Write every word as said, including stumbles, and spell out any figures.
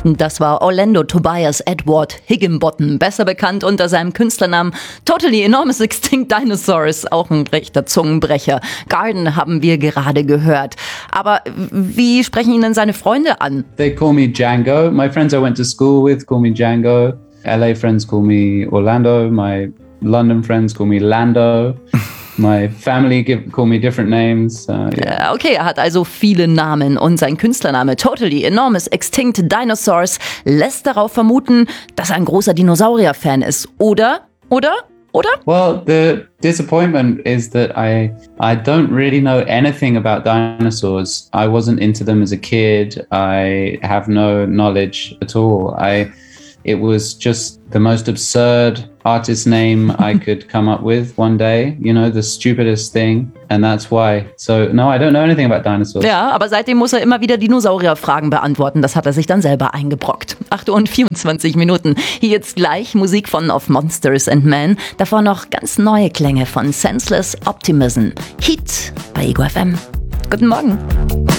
Das war Orlando Tobias Edward Higginbotham, besser bekannt unter seinem Künstlernamen Totally Enormous Extinct Dinosaurs, auch ein rechter Zungenbrecher. Garden haben wir gerade gehört. Aber wie sprechen ihn denn seine Freunde an? They call me Django. My friends I went to school with call me Django. L A friends call me Orlando. My London friends call me Lando. My family give, call me different names. Uh, yeah. Okay, er hat also viele Namen und sein Künstlername Totally Enormous Extinct Dinosaurs lässt darauf vermuten, dass er ein großer Dinosaurier-Fan ist. Oder? Oder? Oder? Well, the disappointment is that I I don't really know anything about dinosaurs. I wasn't into them as a kid. I have no knowledge at all. I It was just the most absurd artist name I could come up with one day, you know, the stupidest thing. And that's why. So, no, I don't know anything about dinosaurs. Ja, aber seitdem muss er immer wieder Dinosaurier-Fragen beantworten. Das hat er sich dann selber eingebrockt. acht Uhr und vierundzwanzig Minuten. Hier jetzt gleich Musik von Of Monsters and Men. Davor noch ganz neue Klänge von Senseless Optimism. Heat bei Ego F M. Guten Morgen.